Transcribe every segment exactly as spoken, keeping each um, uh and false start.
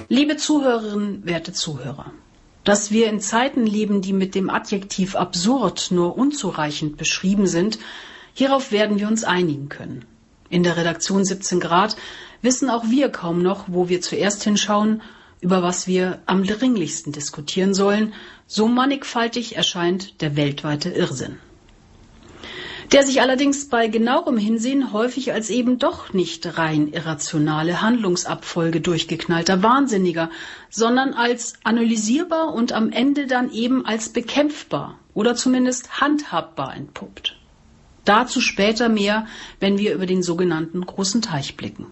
Liebe Zuhörerinnen, werte Zuhörer, dass wir in Zeiten leben, die mit dem Adjektiv absurd nur unzureichend beschrieben sind, hierauf werden wir uns einigen können. In der Redaktion siebzehn Grad wissen auch wir kaum noch, wo wir zuerst hinschauen, über was wir am dringlichsten diskutieren sollen, so mannigfaltig erscheint der weltweite Irrsinn. Der sich allerdings bei genauerem Hinsehen häufig als eben doch nicht rein irrationale Handlungsabfolge durchgeknallter Wahnsinniger, sondern als analysierbar und am Ende dann eben als bekämpfbar oder zumindest handhabbar entpuppt. Dazu später mehr, wenn wir über den sogenannten großen Teich blicken.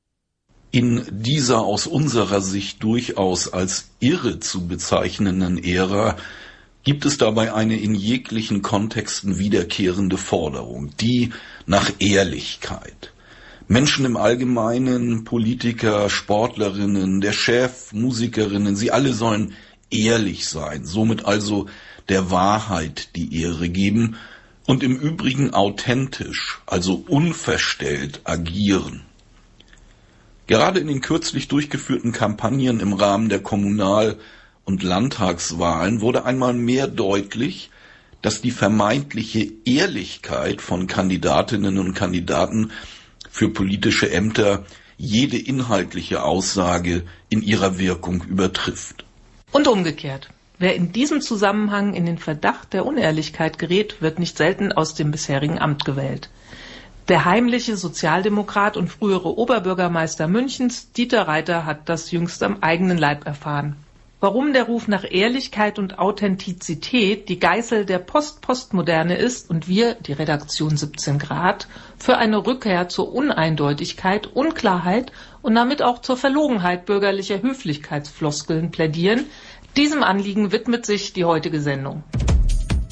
In dieser aus unserer Sicht durchaus als irre zu bezeichnenden Ära gibt es dabei eine in jeglichen Kontexten wiederkehrende Forderung, die nach Ehrlichkeit. Menschen im Allgemeinen, Politiker, Sportlerinnen, der Chef, Musikerinnen, sie alle sollen ehrlich sein, somit also der Wahrheit die Ehre geben und im Übrigen authentisch, also unverstellt agieren. Gerade in den kürzlich durchgeführten Kampagnen im Rahmen der Kommunal- und Landtagswahlen wurde einmal mehr deutlich, dass die vermeintliche Ehrlichkeit von Kandidatinnen und Kandidaten für politische Ämter jede inhaltliche Aussage in ihrer Wirkung übertrifft. Und umgekehrt. Wer in diesem Zusammenhang in den Verdacht der Unehrlichkeit gerät, wird nicht selten aus dem bisherigen Amt gewählt. Der heimliche Sozialdemokrat und frühere Oberbürgermeister Münchens, Dieter Reiter, hat das jüngst am eigenen Leib erfahren. Warum der Ruf nach Ehrlichkeit und Authentizität die Geißel der Post-Postmoderne ist und wir, die Redaktion siebzehn Grad, für eine Rückkehr zur Uneindeutigkeit, Unklarheit und damit auch zur Verlogenheit bürgerlicher Höflichkeitsfloskeln plädieren, diesem Anliegen widmet sich die heutige Sendung.